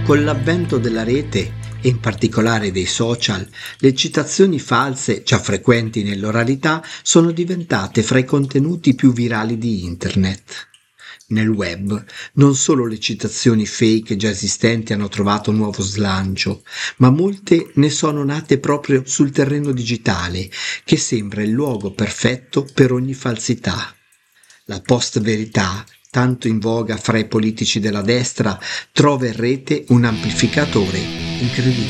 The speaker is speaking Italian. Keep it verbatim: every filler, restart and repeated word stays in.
Con l'avvento della rete, e in particolare dei social, le citazioni false, già frequenti nell'oralità, sono diventate fra i contenuti più virali di Internet. Nel web, non solo le citazioni fake già esistenti hanno trovato nuovo slancio, ma molte ne sono nate proprio sul terreno digitale, che sembra il luogo perfetto per ogni falsità. La post-verità, tanto in voga fra i politici della destra, trova in rete un amplificatore incredibile.